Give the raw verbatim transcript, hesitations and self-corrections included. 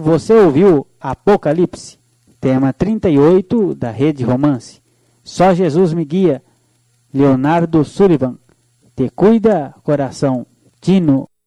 Você ouviu Apocalipse, tema trinta e oito da Rede Romance. Só Jesus me guia. Leonardo Sullivan. Te cuida, coração. Tino.